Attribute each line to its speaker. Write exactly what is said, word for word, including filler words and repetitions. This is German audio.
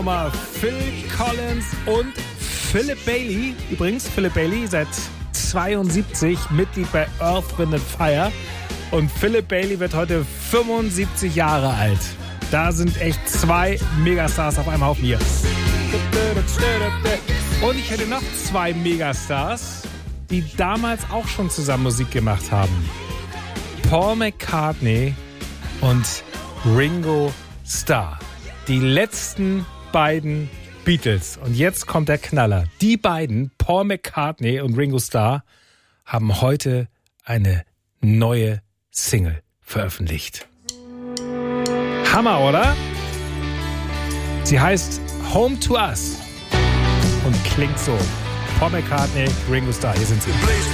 Speaker 1: Phil Collins und Philip Bailey. Übrigens, Philip Bailey seit zweiundsiebzig Mitglied bei Earth, Wind and Fire. Und Philip Bailey wird heute fünfundsiebzig Jahre alt. Da sind echt zwei Megastars auf einem Haufen hier. Und ich hätte noch zwei Megastars, die damals auch schon zusammen Musik gemacht haben. Paul McCartney und Ringo Starr. Die letzten beiden Beatles. Und jetzt kommt der Knaller. Die beiden, Paul McCartney und Ringo Starr, haben heute eine neue Single veröffentlicht. Hammer, oder? Sie heißt Home to Us und klingt so. Paul McCartney, Ringo Starr, hier sind sie.